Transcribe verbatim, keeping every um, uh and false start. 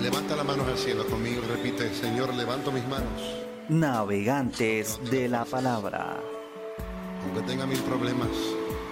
Levanta las manos al cielo conmigo y repite, Señor, levanto mis manos. Navegantes de la palabra. Aunque tenga mil problemas,